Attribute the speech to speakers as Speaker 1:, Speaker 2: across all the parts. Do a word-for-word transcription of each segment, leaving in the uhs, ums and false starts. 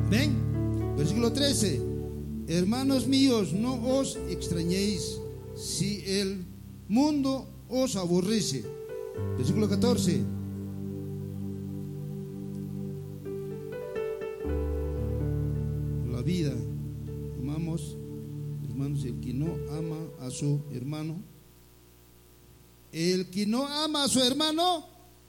Speaker 1: Amén. Versículo trece. Hermanos míos, no os extrañéis si el mundo os aborrece. Versículo catorce. La vida, amamos, hermanos, el que no ama a su hermano, el que no ama a su hermano,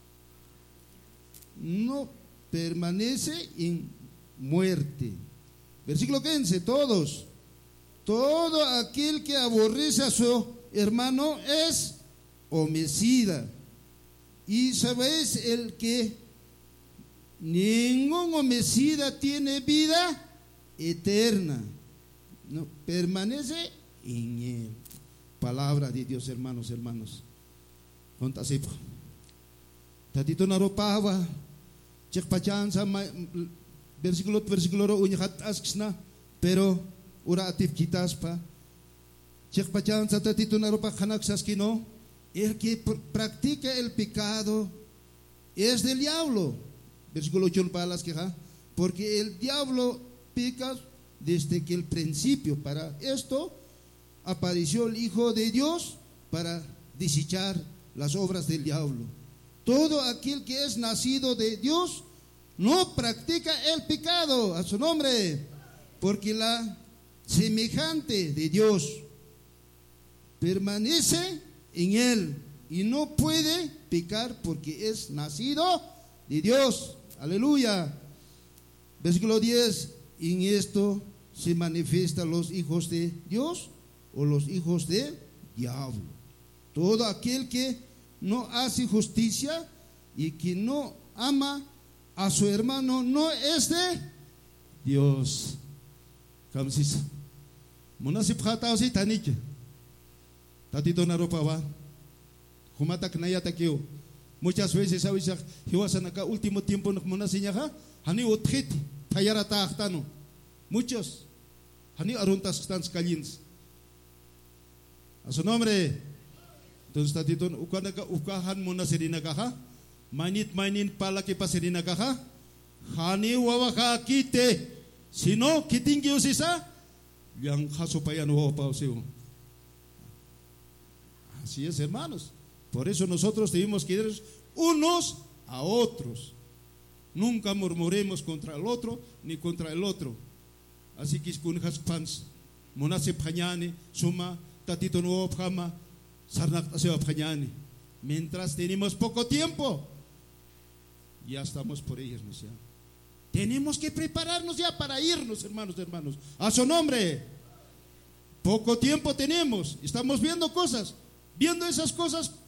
Speaker 1: no permanece en muerte. Versículo quince, todos, todo aquel que aborrece a su hermano es homicida. Y sabéis el que ningún homicida tiene vida eterna, no permanece en él. Palabra de Dios, hermanos, hermanos. Contasip. Tatito naropava, chekpachansa, versículo versículo ro unyhat asksna, pero ura atif kitas pa. Chekpachansa tatito naropa kanaksas-kino. El que practica el pecado es del diablo. Versículo ocho palas que porque el diablo peca desde que el principio. Para esto apareció el Hijo de Dios para desechar las obras del diablo. Todo aquel que es nacido de Dios no practica el pecado, a su nombre, porque la semejante de Dios permanece en él y no puede pecar porque es nacido de Dios. Aleluya. Versículo diez. En esto se manifiestan los hijos de Dios o los hijos del diablo. Todo aquel que no hace justicia y que no ama a su hermano no es de Dios. Kamsis. Munasip khatao si tanike. Tatito naropawa. Humatak nayatakyo. Muchas veces sabes hiwasan acá último tiempo nos munasinya ha hani utkhit tayarata ahtano. Muchos hani aruntas están calins. A su nombre. Entonces tatito ukanaka ukahan munasirina kaha. Manit mainin pala que pasirina kaha. Hani wawaka kite. Sino kitingyo sisa yang hasupayan huwa siu. Así es, hermanos. Por eso nosotros debemos querer unos a otros. Nunca murmuremos contra el otro ni contra el otro. Así que con pans monase pañani suma tatito no pama sarnak aseo pañani. Mientras tenemos poco tiempo, ya estamos por irnos ya. Tenemos que prepararnos ya para irnos, hermanos, hermanos. A su nombre. Poco tiempo tenemos. Estamos viendo cosas. Viendo esas cosas,